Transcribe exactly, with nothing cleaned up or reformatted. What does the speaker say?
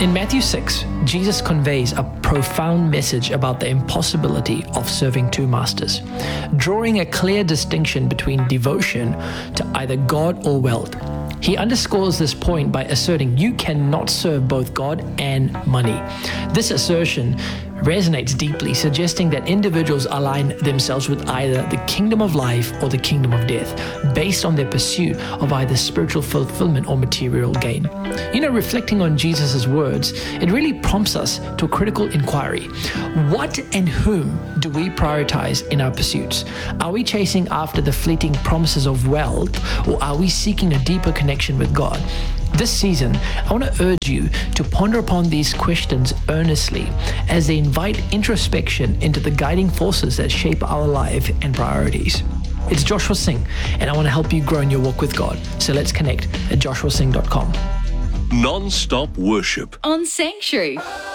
In Matthew six, Jesus conveys a profound message about the impossibility of serving two masters, drawing a clear distinction between devotion to either God or wealth. He underscores this point by asserting you cannot serve both God and money. This assertion resonates deeply, suggesting that individuals align themselves with either the kingdom of life or the kingdom of death, based on their pursuit of either spiritual fulfillment or material gain. You know, reflecting on Jesus' words, it really prompts us to a critical inquiry. What and whom do we prioritize in our pursuits? Are we chasing after the fleeting promises of wealth, or are we seeking a deeper connection with God? This season, I want to urge you to ponder upon these questions earnestly as they invite introspection into the guiding forces that shape our life and priorities. It's Joshua Singh, and I want to help you grow in your walk with God. So let's connect at joshua singh dot com. Non-stop worship on Sanctuary.